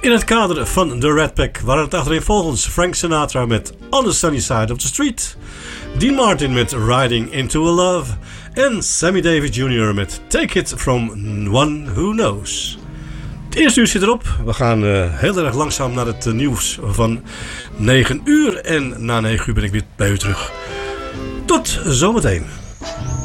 In het kader van The Rat Pack waren het achtereenvolgens Frank Sinatra met On the Sunny Side of the Street, Dean Martin met Riding Into a Love en Sammy Davis Jr. met Take It From One Who Knows. Het eerste uur zit erop. We gaan heel erg langzaam naar het nieuws van 9 uur. En na 9 uur ben ik weer bij u terug. Tot zometeen.